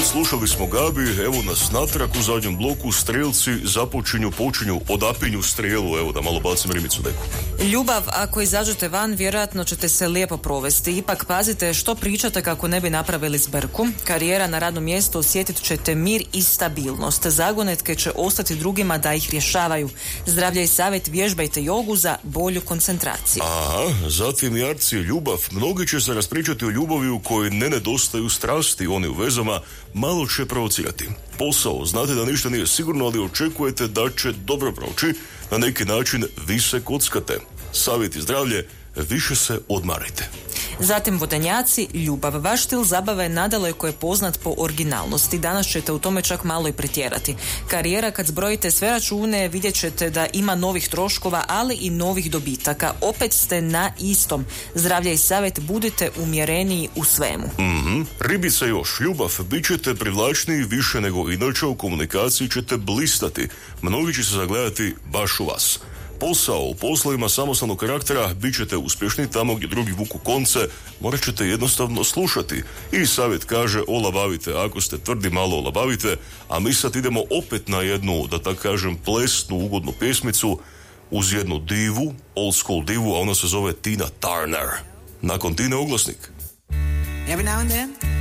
Slušali smo Gabi, evo nas natrag u zadnjem bloku, strelci počinju odapinju strelu, evo da malo bacim rimicu neku. Ljubav, ako izađete van, vjerojatno ćete se lijepo provesti. Ipak pazite što pričate kako ne bi napravili zbrku. Karijera na radnom mjestu, osjetit ćete mir i stabilnost. Zagonetke će ostati drugima da ih rješavaju. Zdravlje i savjet, vježbajte jogu za bolju koncentraciju. Aha, zatim jarci, ljubav. Mnogi će se raspričati o ljubavi u kojoj ne nedostaju strasti, oni u vezama malo će provocirati. Posao, znate da ništa nije sigurno, ali očekujete da će dobro proći, na neki način vi se kockate. Savjet i zdravlje, više se odmarite. Zatim vodenjaci, ljubav. Vaš stil zabave nadaleko je poznat po originalnosti. Danas ćete u tome čak malo i pretjerati. Karijera, kad zbrojite sve račune, vidjet ćete da ima novih troškova, ali i novih dobitaka. Opet ste na istom. Zdravlje i savjet, budite umjereniji u svemu. Ribica još, ljubav, bit ćete privlačniji više nego inače, u komunikaciji ćete blistati. Mnogi će se zagledati baš u vas. Posao, u poslovima samostalnog karaktera bit ćete uspješni tamo gdje drugi vuku konce, morat ćete jednostavno slušati. I savjet kaže, olabavite, ako ste tvrdi malo olabavite, a mi sad idemo opet na jednu, da tako kažem, plesnu, ugodnu pjesmicu uz jednu divu, old school divu, a ona se zove Tina Turner. Nakon Tine oglasnik. Every now and then